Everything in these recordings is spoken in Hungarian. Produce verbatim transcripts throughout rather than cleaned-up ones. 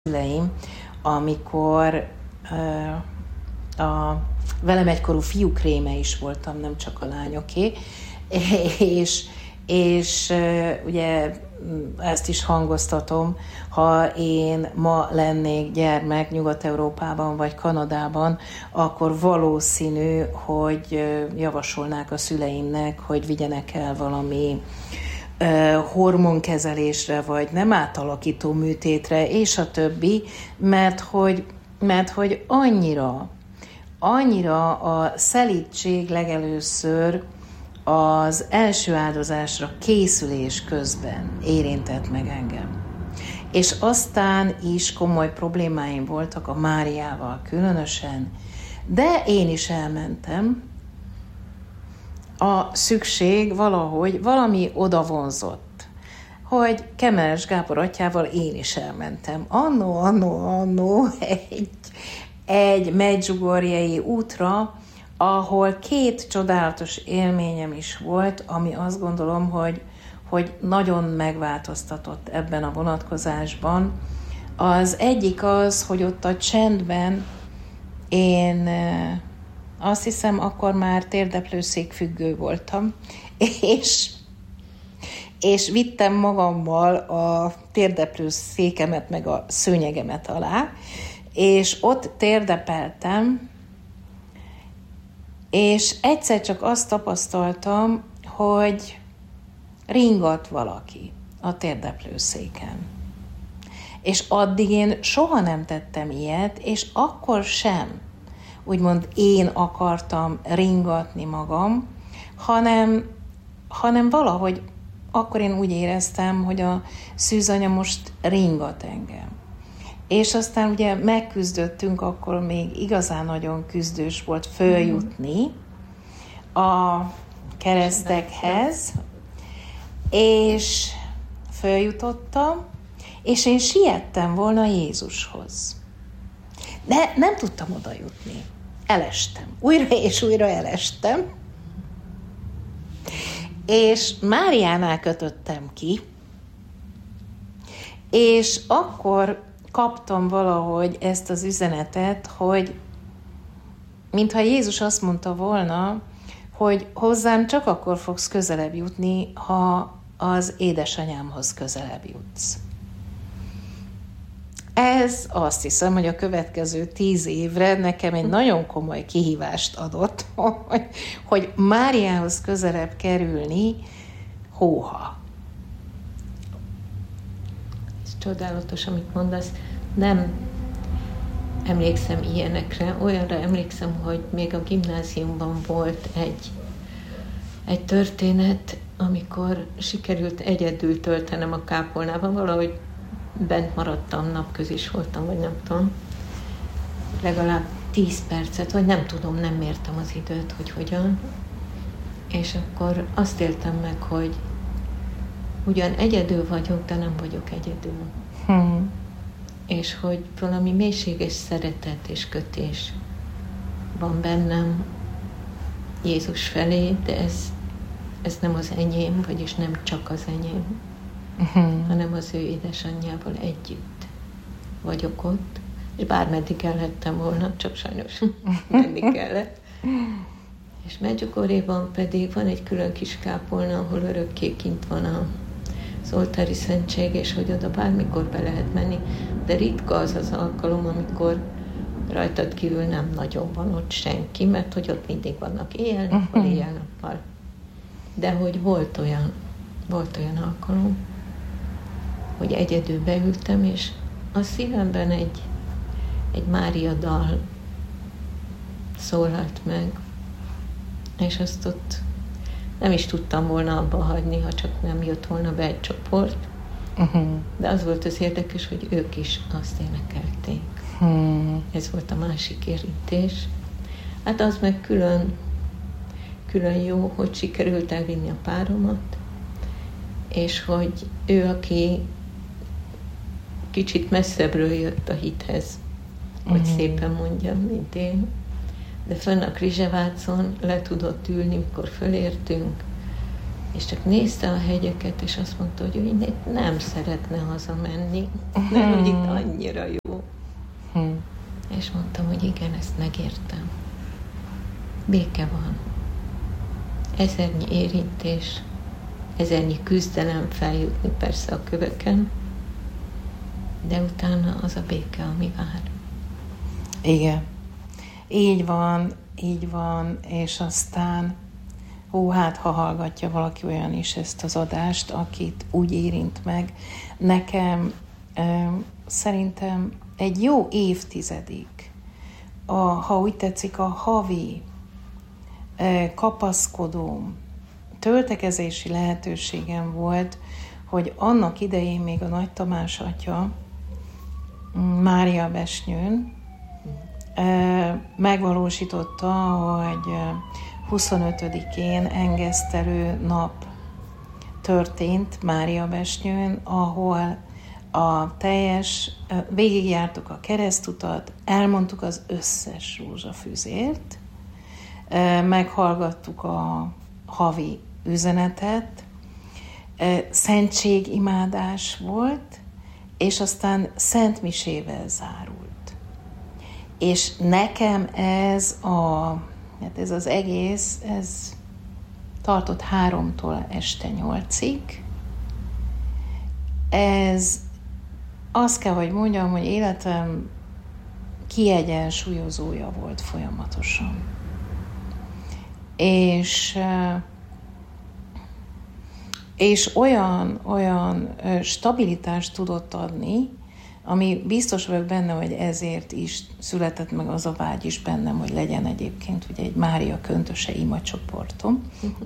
szüleim, amikor uh, a velem egykorú fiúk réme is voltam, nem csak a lányoké, és, és uh, ugye ezt is hangoztatom, ha én ma lennék gyermek Nyugat-Európában vagy Kanadában, akkor valószínű, hogy javasolnák a szüleimnek, hogy vigyenek el valami hormonkezelésre, vagy nem átalakító műtétre, és a többi, mert hogy, mert hogy annyira, annyira a szelídség legelőször az első áldozásra készülés közben érintett meg engem. És aztán is komoly problémáim voltak a Máriával különösen, de én is elmentem. A szükség valahogy, valami oda vonzott, hogy Kemenes Gábor atyával én is elmentem. Annó, annó, annó egy, egy medjugorjei útra, ahol két csodálatos élményem is volt, ami azt gondolom, hogy, hogy nagyon megváltoztatott ebben a vonatkozásban. Az egyik az, hogy ott a csendben én azt hiszem, akkor már térdeplőszék függő voltam, és, és vittem magammal a térdeplőszékemet meg a szőnyegemet alá, és ott térdepeltem, és egyszer csak azt tapasztaltam, hogy ringat valaki a térdeplőszéken. És addig én soha nem tettem ilyet, és akkor sem, úgymond én akartam ringatni magam, hanem, hanem valahogy akkor én úgy éreztem, hogy a szűzanya most ringat engem. És aztán ugye megküzdöttünk, akkor még igazán nagyon küzdős volt följutni a keresztekhez, és följutottam, és én siettem volna Jézushoz. De nem tudtam oda jutni. Elestem. Újra és újra elestem. És Máriánál kötöttem ki, és akkor kaptam valahogy ezt az üzenetet, hogy mintha Jézus azt mondta volna, hogy hozzám csak akkor fogsz közelebb jutni, ha az édesanyámhoz közelebb jutsz. Ez azt hiszem, hogy a következő tíz évre nekem egy nagyon komoly kihívást adott, hogy, hogy Máriához közelebb kerülni, hóha. Ez csodálatos, amit mondasz. Nem emlékszem ilyenekre. Olyanra emlékszem, hogy még a gimnáziumban volt egy, egy történet, amikor sikerült egyedül töltenem a kápolnában, valahogy bent maradtam, napközis voltam, vagy nem tudom, legalább tíz percet, vagy nem tudom, nem mértem az időt, hogy hogyan. És akkor azt éltem meg, hogy ugyan egyedül vagyok, de nem vagyok egyedül. Hmm. És hogy valami mélységes szeretet és kötés van bennem Jézus felé, de ez, ez nem az enyém, vagyis nem csak az enyém. Uh-huh. hanem az ő édesanyjával együtt vagyok ott, és bármeddig elhettem volna, csak sajnos menni kellett. És Medjugorjéban pedig van egy külön kis kápolna, ahol örökké kint van az oltári szentség, és hogy oda bármikor be lehet menni, de ritka az az alkalom, amikor rajtad kívül nem nagyon van ott senki, mert hogy ott mindig vannak éjjel-nappal, uh-huh. éjjel-nappal. De hogy volt olyan, volt olyan alkalom, hogy egyedül beültem, és a szívemben egy, egy Mária dal szólalt meg, és azt ott nem is tudtam volna abba hagyni, ha csak nem jött volna be egy csoport, uh-huh. de az volt az érdekes, hogy ők is azt énekelték. Uh-huh. Ez volt a másik érintés. Hát az meg külön, külön jó, hogy sikerült elvinni a páromat, és hogy ő, aki kicsit messzebbről jött a hithez, hogy uh-huh. szépen mondjam, mint én, de fönn a Krizsevácon le tudott ülni, mikor fölértünk, és csak nézte a hegyeket, és azt mondta, hogy ő nem szeretne hazamenni, mert hogy itt annyira jó. Hmm. És mondtam, hogy igen, ezt megértem. Béke van. Ezernyi érintés, ezernyi küzdelem feljutni persze a köveken, de utána az a béke, ami vár. Igen. Így van, így van, és aztán ó, hát ha hallgatja valaki olyan is ezt az adást, akit úgy érint meg. Nekem ö, szerintem egy jó évtizedig, a, ha úgy tetszik, a havi ö, kapaszkodóm, töltekezési lehetőségem volt, hogy annak idején még a Nagy Tamás atya Mária Besnyőn megvalósította, hogy huszonötödikén engesztelő nap történt Mária Besnyőn, ahol a teljes, végigjártuk a keresztutat, elmondtuk az összes rózsafüzért, meghallgattuk a havi üzenetet, szentségimádás volt, és aztán szentmisével zárult. És nekem ez a, hát ez az egész, ez tartott háromtól este nyolcig. Ez azt kell, hogy mondjam, hogy életem kiegyensúlyozója volt folyamatosan. És, és olyan, olyan stabilitást tudott adni, ami biztos vagyok benne, hogy ezért is született meg az a vágy is bennem, hogy legyen egyébként ugye egy Mária Köntöse ima csoportom,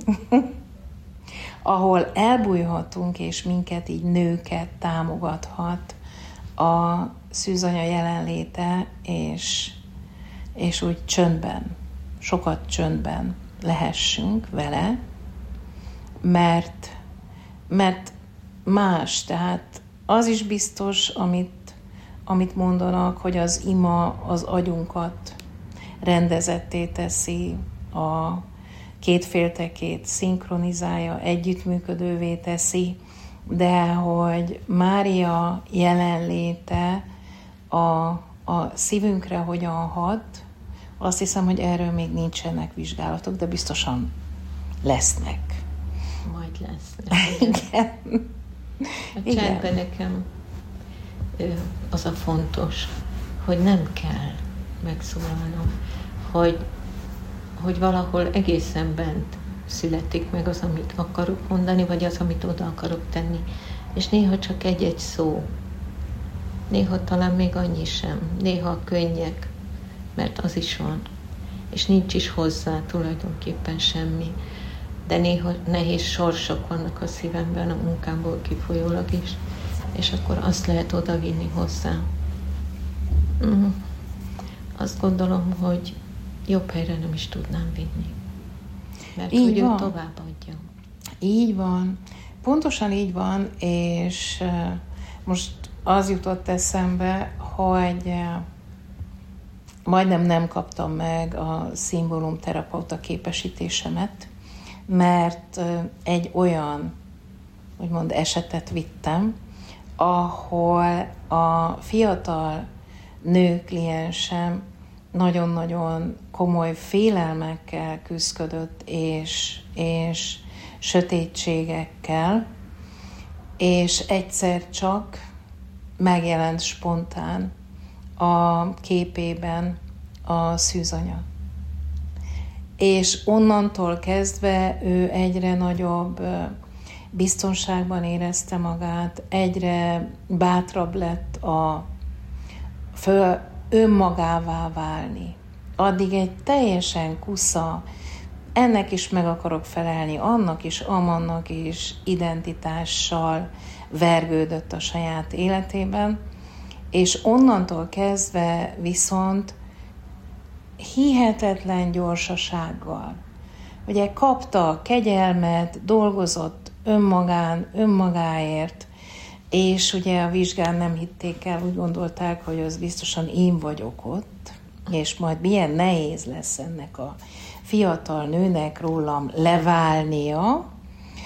ahol elbújhatunk, és minket így nőket támogathat a szűzanya jelenléte, és, és úgy csöndben, sokat csöndben lehessünk vele, mert, mert más, tehát az is biztos, amit, amit mondanak, hogy az ima az agyunkat rendezetté teszi, a két féltekét szinkronizálja, együttműködővé teszi, de hogy Mária jelenléte a, a szívünkre hogyan hat, azt hiszem, hogy erről még nincsenek vizsgálatok, de biztosan lesznek. Majd lesznek. Igen. A csendben nekem az a fontos, hogy nem kell megszólalnom, hogy, hogy valahol egészen bent születik meg az, amit akarok mondani, vagy az, amit oda akarok tenni. És néha csak egy-egy szó. Néha talán még annyi sem. Néha könnyek, mert az is van. És nincs is hozzá tulajdonképpen semmi. De néha nehéz sorsok vannak a szívemben, a munkámból kifolyólag is, és akkor azt lehet odavinni hozzá. Mm. Azt gondolom, hogy jobb helyre nem is tudnám vinni. Mert így hogy van. Ő továbbadja. Így van. Pontosan így van, és most az jutott eszembe, hogy majdnem nem kaptam meg a szimbólumterapeuta képesítésemet, mert egy olyan, úgymond esetet vittem, ahol a fiatal nő kliensem nagyon-nagyon komoly félelmekkel küzdött, és, és sötétségekkel, és egyszer csak megjelent spontán a képében a szűzanya. És onnantól kezdve ő egyre nagyobb biztonságban érezte magát, egyre bátrabb lett a föl önmagává válni. Addig egy teljesen kusza, ennek is meg akarok felelni, annak is, amannak is identitással vergődött a saját életében, és onnantól kezdve viszont hihetetlen gyorsasággal. Ugye kapta kegyelmet, dolgozott önmagán, önmagáért, és ugye a vizsgán nem hitték el, úgy gondolták, hogy az biztosan én vagyok ott, és majd milyen nehéz lesz ennek a fiatal nőnek rólam leválnia,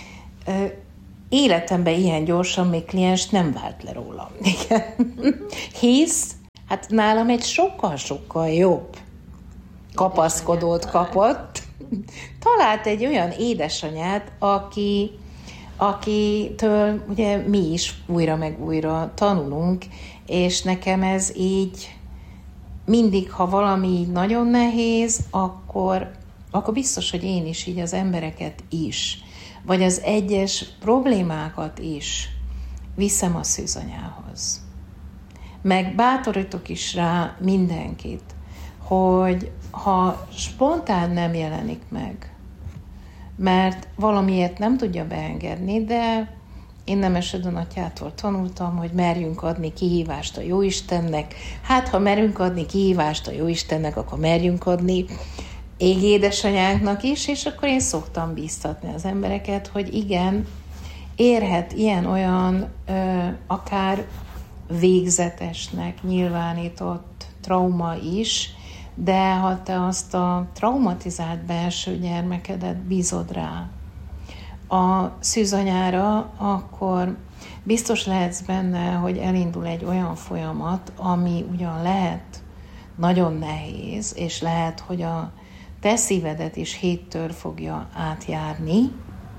életemben ilyen gyorsan még kliens nem vált le rólam. Igen. Hisz, hát nálam egy sokkal-sokkal jobb kapaszkodót kapott. Talált egy olyan édesanyát, aki, akitől ugye mi is újra meg újra tanulunk, és nekem ez így mindig, ha valami így nagyon nehéz, akkor, akkor biztos, hogy én is így az embereket is, vagy az egyes problémákat is viszem a szűzanyához. Meg bátorítok is rá mindenkit, hogy ha spontán nem jelenik meg, mert valamiért nem tudja beengedni, de én Nemeseden atyától tanultam, hogy merjünk adni kihívást a Jóistennek. Hát, ha merünk adni kihívást a Jóistennek, akkor merjünk adni ég édesanyánknak is, és akkor én szoktam bíztatni az embereket, hogy igen, érhet ilyen-olyan ö, akár végzetesnek nyilvánított trauma is, de ha te azt a traumatizált belső gyermekedet bízod rá a szűzanyára, akkor biztos lehetsz benne, hogy elindul egy olyan folyamat, ami ugyan lehet nagyon nehéz, és lehet, hogy a te szívedet is héttől fogja átjárni,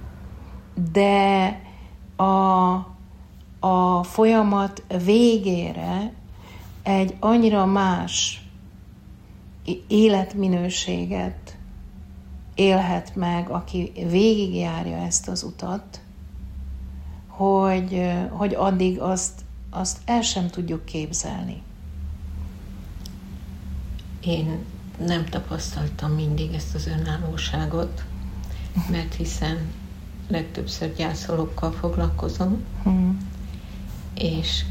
de a, a folyamat végére egy annyira más életminőséget élhet meg, aki végigjárja ezt az utat, hogy, hogy addig azt, azt el sem tudjuk képzelni. Én nem tapasztaltam mindig ezt az önállóságot, mert hiszen legtöbbször gyászolókkal foglalkozom, hmm. és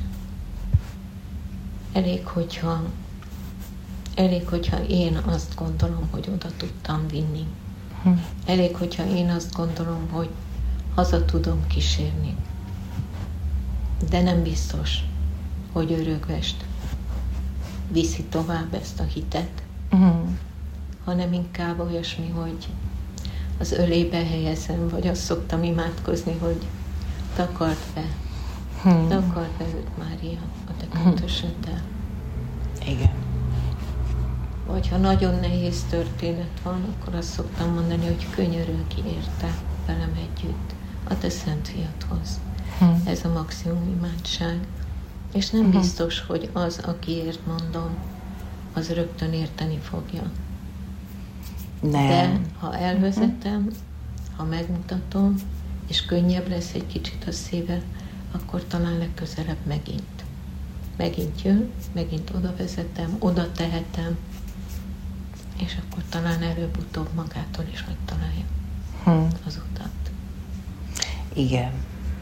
elég, hogyha elég, hogyha én azt gondolom, hogy oda tudtam vinni. Hmm. Elég, hogyha én azt gondolom, hogy haza tudom kísérni. De nem biztos, hogy örökvest viszi tovább ezt a hitet, hmm. hanem inkább olyasmi, hogy az ölébe helyezem, vagy azt szoktam imádkozni, hogy takard be, hmm. takard be őt, Mária, a te köntösöddel. Igen. Vagy ha nagyon nehéz történet van, akkor azt szoktam mondani, hogy könyörülj ki érte velem együtt a te szent fiadhoz. Hmm. Ez a maximum imádság. És nem hmm. biztos, hogy az, akiért mondom, az rögtön érteni fogja. Nem. De ha elvezetem, hmm. ha megmutatom, és könnyebb lesz egy kicsit a szíve, akkor talán legközelebb megint. Megint jön, megint oda vezetem, oda tehetem, és akkor talán előbb-utóbb magától is megtalálja hmm. az utat. Igen.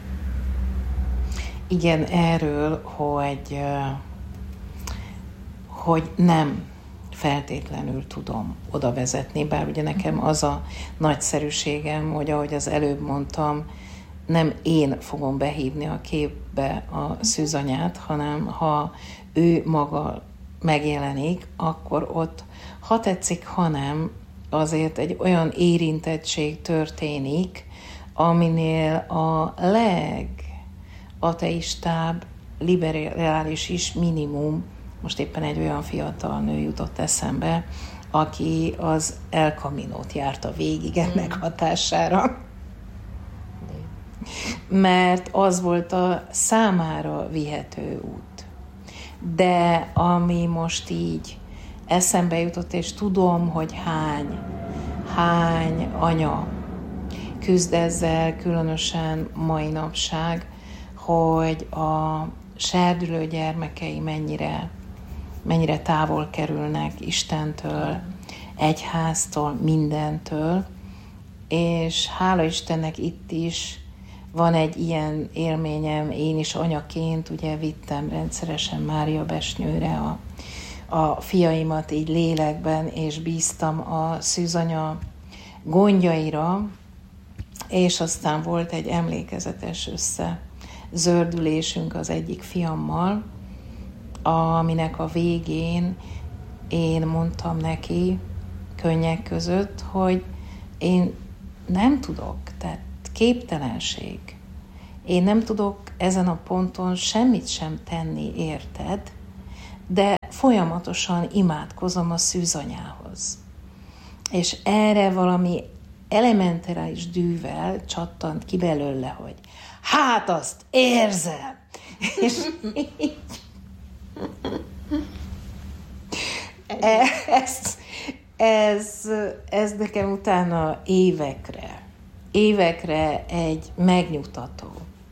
Igen, erről, hogy, hogy nem feltétlenül tudom oda vezetni, bár ugye nekem az a nagyszerűségem, hogy ahogy az előbb mondtam, nem én fogom behívni a képbe a szűzanyát, hanem ha ő maga megjelenik, akkor ott, ha tetszik, ha nem, azért egy olyan érintettség történik, aminél a legateistább, liberális is minimum, most éppen egy olyan fiatal nő jutott eszembe, aki az El Caminót járta végig ennek mm. hatására. Mert az volt a számára vihető út. De ami most így eszembe jutott, és tudom, hogy hány, hány anya küzd ezzel, különösen mai napság, hogy a serdülő gyermekei mennyire, mennyire távol kerülnek Istentől, egyháztól, mindentől, és hála Istennek itt is van egy ilyen élményem, én is anyaként ugye vittem rendszeresen Mária Besnyőre a, a fiaimat így lélekben, és bíztam a szűzanya gondjaira, és aztán volt egy emlékezetes összezördülésünk az egyik fiammal, aminek a végén én mondtam neki könnyek között, hogy én nem tudok, tehát képtelenség. Én nem tudok ezen a ponton semmit sem tenni, érted? De folyamatosan imádkozom a szűzanyához. És erre valami elementáris dűvel csattant ki belőle, hogy hát azt érzem! És így... Ez, ez, ez nekem utána évekre, évekre egy megnyugtató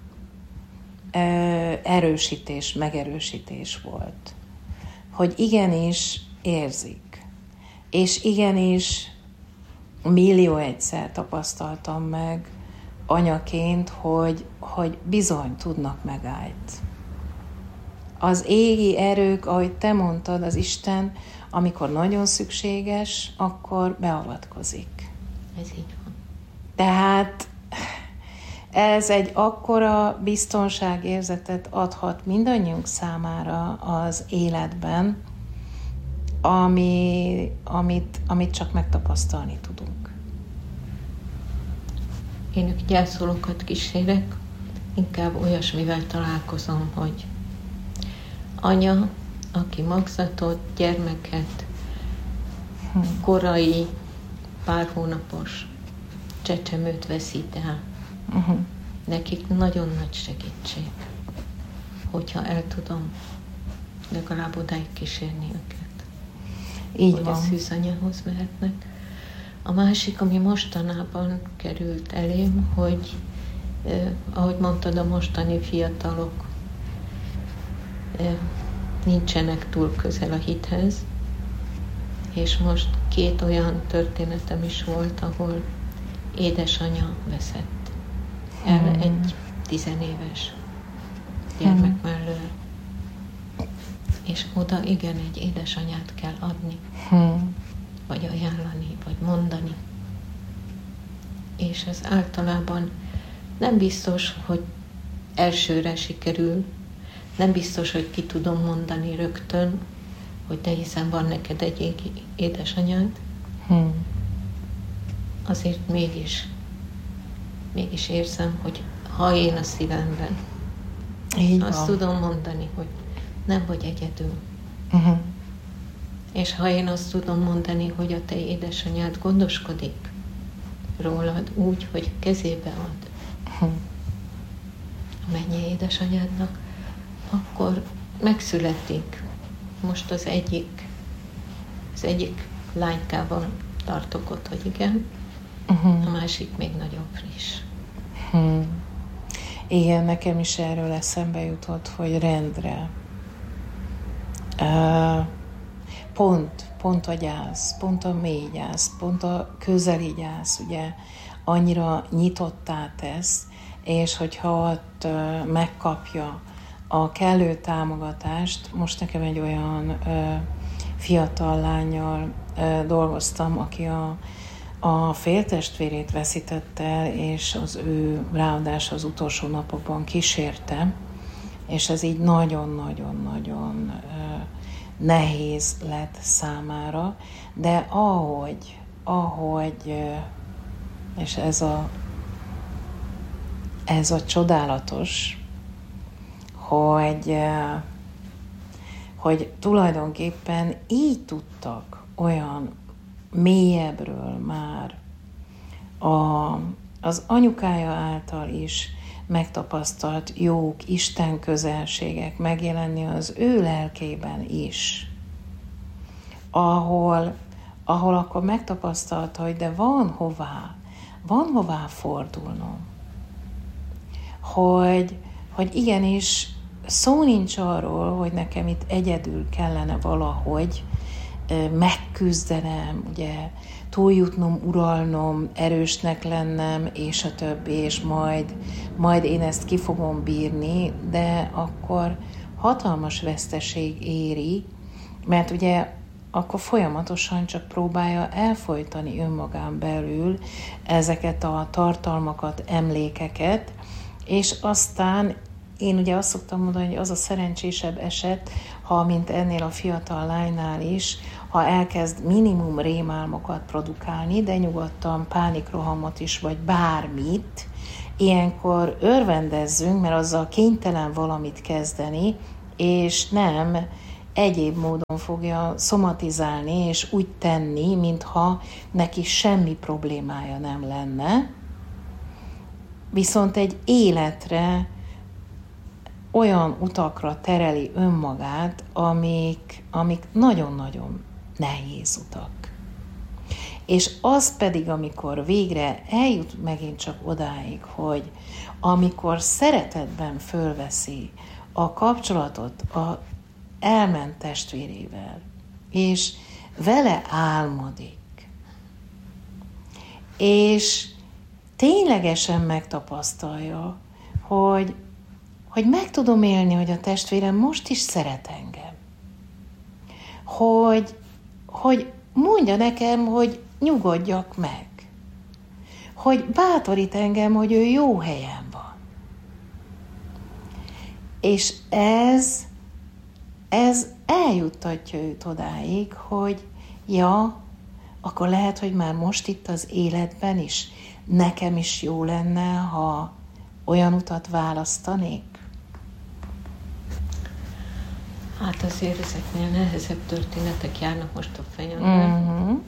erősítés, megerősítés volt, hogy igenis érzik, és igenis millió egyszer tapasztaltam meg anyaként, hogy, hogy bizony tudnak megállt. Az égi erők, ahogy te mondtad, az Isten, amikor nagyon szükséges, akkor beavatkozik. Ez így van. Tehát ez egy akkora biztonságérzetet adhat mindannyiunk számára az életben, ami, amit, amit csak megtapasztalni tudunk. Én ők gyászolókat kísérek, inkább olyasmivel találkozom, hogy anya, aki magzatot, gyermeket, hmm. korai, pár hónapos csecsemőt veszít el. Uh-huh. Nekik nagyon nagy segítség, hogyha el tudom legalább odáig kísérni őket. Így hogy van. a szűzanyához mehetnek. A másik, ami mostanában került elém, hogy eh, ahogy mondtad, a mostani fiatalok eh, nincsenek túl közel a hithez, és most két olyan történetem is volt, ahol édesanya veszett el hmm. egy tizenéves gyermek hmm. mellől. És oda igen, egy édesanyát kell adni, hmm. vagy ajánlani, vagy mondani. És ez általában nem biztos, hogy elsőre sikerül, nem biztos, hogy ki tudom mondani rögtön, hogy de hiszen van neked egy édesanyád, hmm. azért mégis, mégis érzem, hogy ha én a szívemben, így azt van. tudom mondani, hogy nem vagy egyedül. Uh-huh. És ha én azt tudom mondani, hogy a te édesanyád gondoskodik rólad úgy, hogy kezébe ad uh-huh. a mennyi édesanyádnak, akkor megszületik. Most az egyik, az egyik lánykával tartok ott, hogy igen, uh-huh. a másik még nagyon friss. Hmm. Igen, nekem is erről eszembe jutott, hogy rendre. Uh, pont, pont a gyász, pont a mély gyász, pont a közeli gyász, ugye, annyira nyitottá tesz, és hogyha ott uh, megkapja a kellő támogatást, most nekem egy olyan uh, fiatal lánnyal uh, dolgoztam, aki a, a féltestvérét veszítette el, és az ő ráadásul az utolsó napokban kísérte, és ez így nagyon-nagyon-nagyon uh, nehéz lett számára, de ahogy, ahogy, uh, és ez a, ez a csodálatos, hogy, uh, hogy tulajdonképpen így tudtak olyan mélyebbről már a, az anyukája által is megtapasztalt jók, Isten közelségek megjelenni az ő lelkében is, ahol, ahol akkor megtapasztalta, hogy de van hová, van hová fordulnom, hogy, hogy igenis szó nincs arról, hogy nekem itt egyedül kellene valahogy megküzdenem, ugye, túljutnom, uralnom, erősnek lennem, és a többi, és majd, majd én ezt ki fogom bírni, de akkor hatalmas veszteség éri, mert ugye akkor folyamatosan csak próbálja elfojtani önmagán belül ezeket a tartalmakat, emlékeket, és aztán én ugye azt szoktam mondani, hogy az a szerencsésebb eset, ha mint ennél a fiatal lánynál is, ha elkezd minimum rémálmokat produkálni, de nyugodtan pánikrohamot is, vagy bármit, ilyenkor örvendezzünk, mert azzal kénytelen valamit kezdeni, és nem egyéb módon fogja szomatizálni, és úgy tenni, mintha neki semmi problémája nem lenne. Viszont egy életre olyan utakra tereli önmagát, amik, amik nagyon-nagyon nehéz utak. És az pedig, amikor végre eljut megint csak odáig, hogy amikor szeretetben fölveszi a kapcsolatot a elment testvérével, és vele álmodik, és ténylegesen megtapasztalja, hogy, hogy meg tudom élni, hogy a testvérem most is szeret engem. Hogy, hogy mondja nekem, hogy nyugodjak meg. Hogy bátorít engem, hogy ő jó helyen van. És ez, ez eljuttatja őt odáig, hogy ja, akkor lehet, hogy már most itt az életben is nekem is jó lenne, ha olyan utat választanék. Hát azért ezeknél nehezebb történetek járnak most a fejemben. Uh-huh.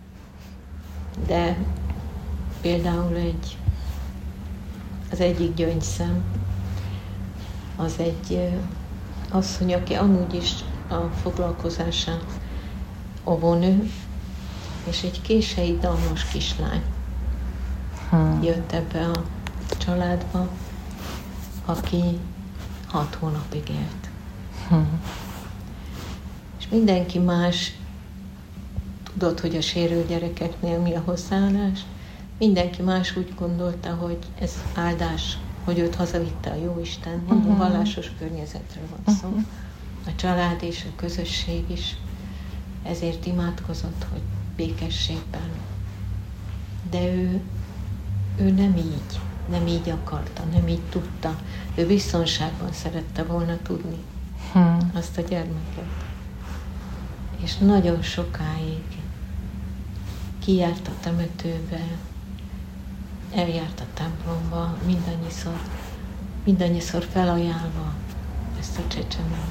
De például egy, az egyik gyöngyszem, az egy asszony, aki amúgy is a foglalkozásán óvónő, és egy kései dalmos kislány hmm. jött ebbe a családba, aki hat hónapig élt. Hmm. És mindenki más tudott, hogy a sérült gyerekeknél mi a hozzáállás. Mindenki más úgy gondolta, hogy ez áldás, hogy őt hazavitte a Jóisten. Mondom, uh-huh. vallásos környezetről van szó. Uh-huh. A család és a közösség is ezért imádkozott, hogy békességben. De ő, ő nem így, nem így akarta, nem így tudta. Ő biztonságban szerette volna tudni hmm. azt a gyermeket. És nagyon sokáig kijárt a temetőbe, eljárt a templomba, mindannyiszor, mindannyiszor felajánlva ezt a csecsemőt.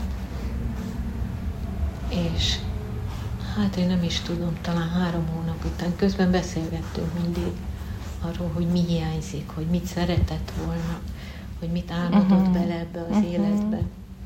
És hát én nem is tudom, talán három hónap után közben beszélgettünk mindig arról, hogy mi hiányzik, hogy mit szeretett volna, hogy mit álmodott uh-huh. bele ebbe az uh-huh. életbe.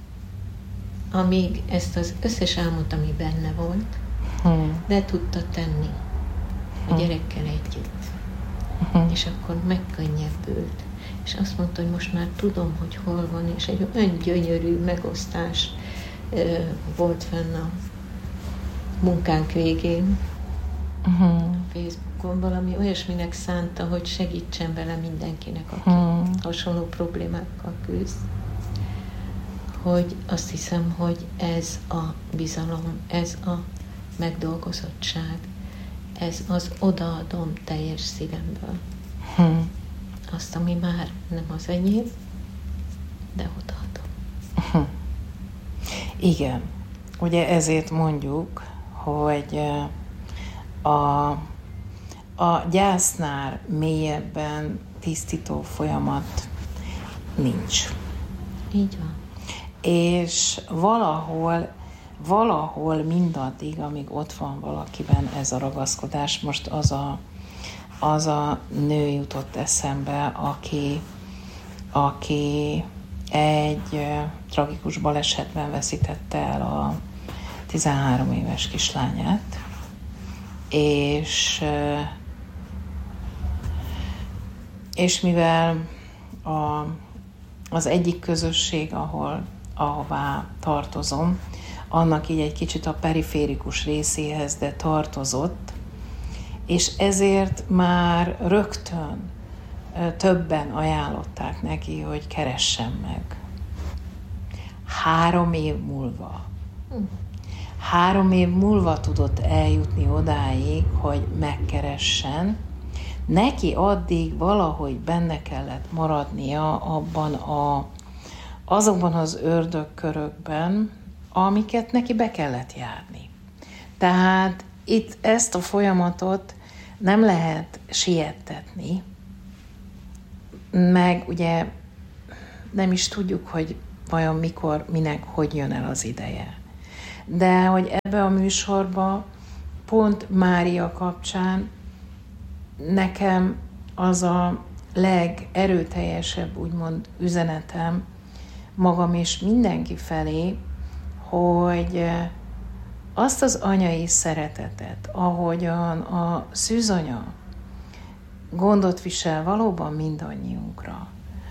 Amíg ezt az összes álmot, ami benne volt, uh-huh. le tudta tenni a gyerekkel együtt. Uh-huh. És akkor megkönnyebbült. És azt mondta, hogy most már tudom, hogy hol van, és egy olyan gyönyörű megosztás uh, volt fenn a munkánk végén. Uh-huh. Facebookon valami olyasminek szánta, hogy segítsen vele mindenkinek, aki uh-huh. hasonló problémákkal küzd. Hogy azt hiszem, hogy ez a bizalom, ez a megdolgozottság, ez az odaadom teljes szívemből. Uh-huh. Azt, ami már nem az enyém, de odaadom. Uh-huh. Igen. Ugye ezért mondjuk, hogy a, a gyásznál mélyebben tisztító folyamat nincs. Így van. És valahol, valahol mindaddig, amíg ott van valakiben ez a ragaszkodás, most az a, az a nő jutott eszembe, aki, aki egy tragikus balesetben veszítette el a tizenhárom éves kislányát, és, és mivel a, az egyik közösség, ahol, ahová tartozom, annak így egy kicsit a periférikus részéhez, de tartozott, és ezért már rögtön többen ajánlották neki, hogy keressen meg. Három év múlva. Három év múlva tudott eljutni odáig, hogy megkeressen. Neki addig valahogy benne kellett maradnia abban a, azokban az ördögkörökben, amiket neki be kellett járni. Tehát itt ezt a folyamatot nem lehet siettetni, meg ugye nem is tudjuk, hogy vajon mikor, minek, hogy jön el az ideje. De hogy ebbe a műsorba pont Mária kapcsán nekem az a legerőteljesebb, úgymond üzenetem magam és mindenki felé, hogy azt az anyai szeretetet, ahogyan a szűzanya gondot visel valóban mindannyiunkra,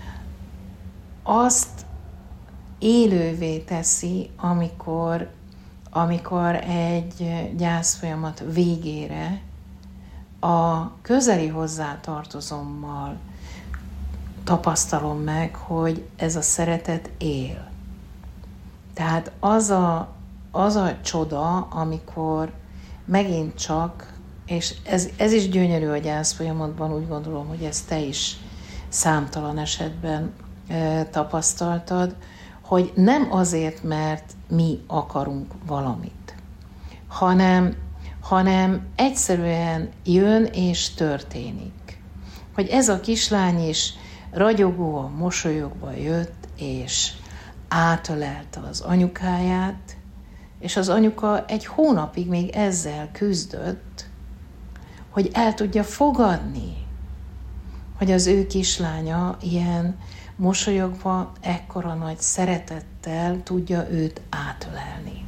azt élővé teszi, amikor, amikor egy gyászfolyamat végére a közeli hozzátartozommal tapasztalom meg, hogy ez a szeretet él. Tehát az a, az a csoda, amikor megint csak, és ez, ez is gyönyörű a gyászfolyamatban, úgy gondolom, hogy ezt te is számtalan esetben e, tapasztaltad, hogy nem azért, mert mi akarunk valamit, hanem, hanem egyszerűen jön és történik. Hogy ez a kislány is ragyogóan, mosolyogva jött, és átölelte az anyukáját, és az anyuka egy hónapig még ezzel küzdött, hogy el tudja fogadni, hogy az ő kislánya ilyen mosolyogva, ekkora nagy szeretettel tudja őt átölelni.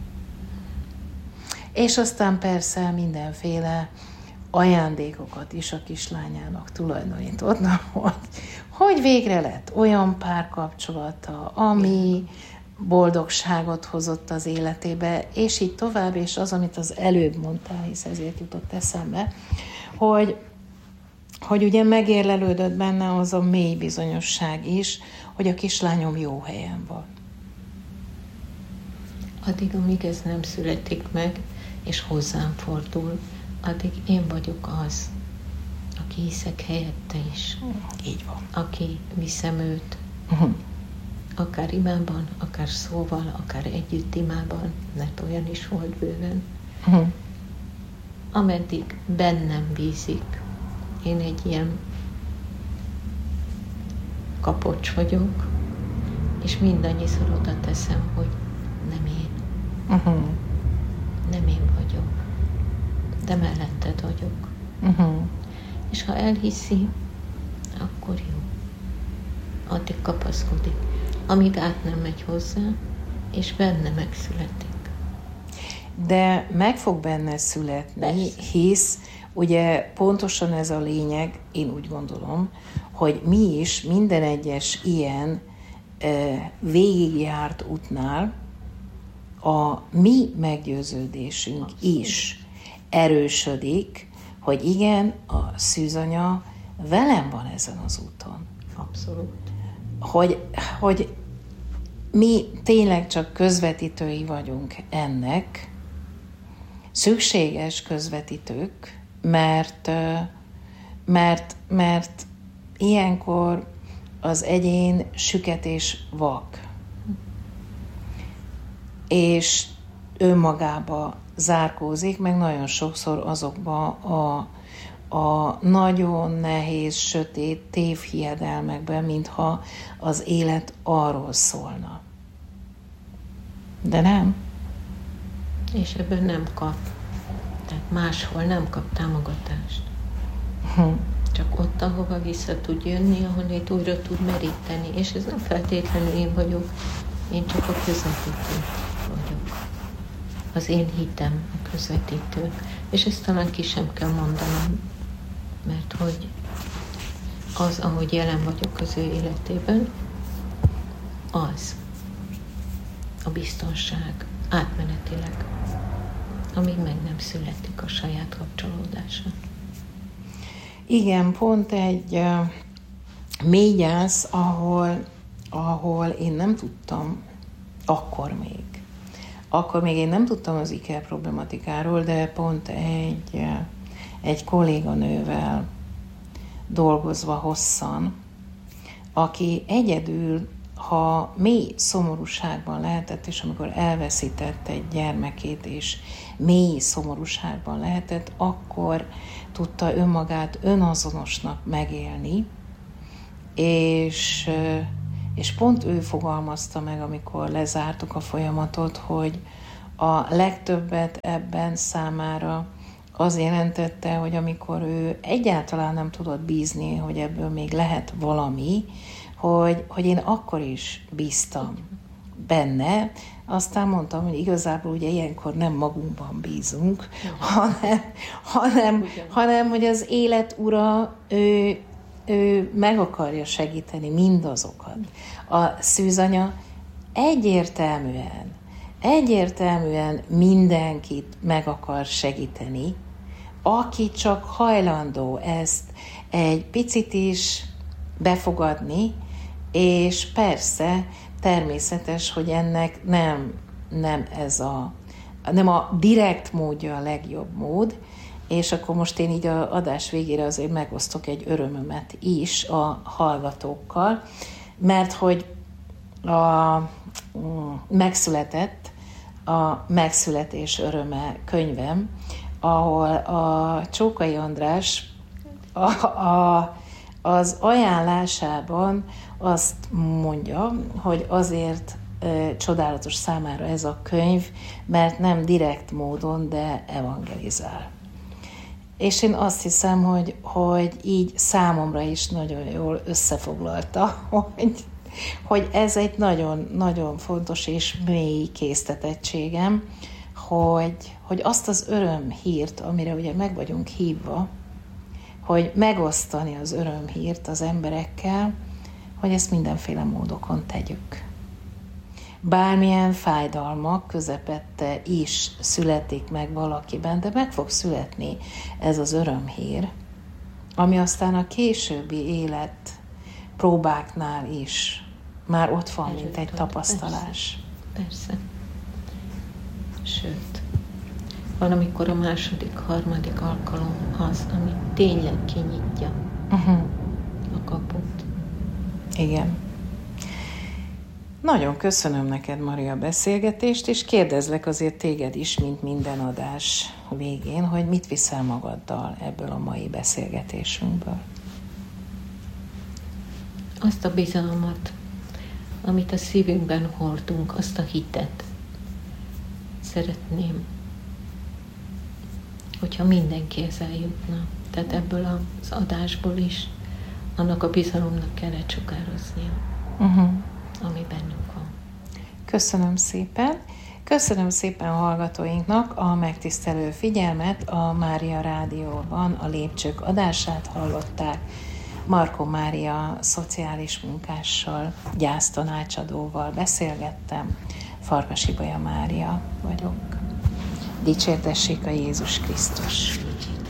És aztán persze mindenféle ajándékokat is a kislányának tulajdonított, hogy, hogy végre lett olyan párkapcsolata, ami boldogságot hozott az életébe, és így tovább, és az, amit az előbb mondtál, hisz ezért jutott eszembe, hogy, hogy ugye megérlelődött benne az a mély bizonyosság is, hogy a kislányom jó helyen van. Addig, amíg ez nem születik meg, és hozzám fordul, addig én vagyok az, aki hiszek helyette is. Így van. Aki viszem őt, Uh-huh. akár imában, akár szóval, akár együtt imában, mert olyan is volt bőven. Uh-huh. Ameddig bennem bízik, én egy ilyen kapocs vagyok, és mindannyiszor oda teszem, hogy nem én. Uh-huh. Nem én vagyok, de melletted vagyok. Uh-huh. És ha elhiszi, akkor jó. Addig kapaszkodik, amíg át nem megy hozzá, és benne megszületik. De meg fog benne születni, Persze. hisz ugye pontosan ez a lényeg, én úgy gondolom, hogy mi is minden egyes ilyen e, végigjárt útnál a mi meggyőződésünk Abszolút. is erősödik, hogy igen, a szűzanya velem van ezen az úton. Abszolút. Hogy, hogy mi tényleg csak közvetítői vagyunk ennek, szükséges közvetítők, mert, mert, mert ilyenkor az egyén süket és vak, és önmagába zárkózik, meg nagyon sokszor azokba a, a nagyon nehéz, sötét tévhiedelmekben, mintha az élet arról szólna. De nem. És ebben nem kap. Tehát máshol nem kap támogatást. Hm. Csak ott, ahova vissza tud jönni, ahonnét újra tud meríteni. És ez nem feltétlenül én vagyok, én csak a közvetítő vagyok. Az én hitem a közvetítő. És ezt talán ki sem kell mondanom, mert hogy az, ahogy jelen vagyok az ő életében, az a biztonság átmenetileg, amíg meg nem születik a saját kapcsolódása. Igen, pont egy uh, mély gyász, ahol, ahol én nem tudtam, akkor még, akkor még én nem tudtam az iker problematikáról, de pont egy, uh, egy kolléganővel dolgozva hosszan, aki egyedül ha mély szomorúságban lehetett, és amikor elveszített egy gyermekét, és mély szomorúságban lehetett, akkor tudta önmagát önazonosnak megélni, és, és pont ő fogalmazta meg, amikor lezártuk a folyamatot, hogy a legtöbbet ebben számára az jelentette, hogy amikor ő egyáltalán nem tudott bízni, hogy ebből még lehet valami, hogy, hogy én akkor is bíztam benne, aztán mondtam, hogy igazából ugye ilyenkor nem magunkban bízunk, hanem, hanem, hanem hogy az élet ura, ő, ő meg akarja segíteni mindazokat. A szűzanya egyértelműen, egyértelműen mindenkit meg akar segíteni, aki csak hajlandó ezt egy picit is befogadni, és persze természetes, hogy ennek nem, nem ez a, nem a direkt módja a legjobb mód, és akkor most én így az adás végére azért megosztok egy örömömet is a hallgatókkal, mert hogy a, megszületett a Megszületés öröme könyvem, ahol a Csókai András a, a, az ajánlásában azt mondja, hogy azért e, csodálatos számára ez a könyv, mert nem direkt módon, de evangelizál. És én azt hiszem, hogy, hogy így számomra is nagyon jól összefoglalta, hogy, hogy ez egy nagyon, nagyon fontos és mély késztetettségem, hogy, hogy azt az örömhírt, amire ugye meg vagyunk hívva, hogy megosztani az örömhírt az emberekkel, hogy ezt mindenféle módokon tegyük. Bármilyen fájdalmak közepette is születik meg valakiben, de meg fog születni ez az örömhír, ami aztán a későbbi élet próbáknál is már ott van, mint egy tapasztalás. Persze. Persze. Sőt, van, amikor a második, harmadik alkalom az, ami tényleg kinyitja uh-huh. a kaput. Igen. Nagyon köszönöm neked, Maria, a beszélgetést, és kérdezlek azért téged is, mint minden adás végén, hogy mit viszel magaddal ebből a mai beszélgetésünkből. Azt a bizalmat, amit a szívünkben hordunk, azt a hitet. Szeretném, hogyha mindenkihez eljutna. Tehát ebből az adásból is annak a bizalomnak kell lecsukároznia, uh-huh. ami bennünk van. Köszönöm szépen. Köszönöm szépen a hallgatóinknak a megtisztelő figyelmet. A Mária Rádióban a Lépcsők adását hallották. Markó Mária szociális munkással, gyásztanácsadóval beszélgettem. Farkas Ibolya Mária vagyok. Dicsértessék a Jézus Krisztus!